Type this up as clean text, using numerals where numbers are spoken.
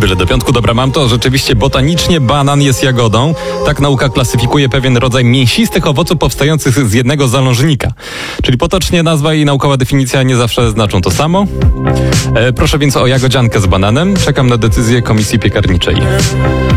Byle do piątku. Dobra, mam to. Rzeczywiście botanicznie banan jest jagodą. Tak nauka klasyfikuje pewien rodzaj mięsistych owoców powstających z jednego zalążnika. Czyli potocznie nazwa i naukowa definicja nie zawsze znaczą to samo. Proszę więc o jagodziankę z bananem. Czekam na decyzję Komisji Piekarniczej.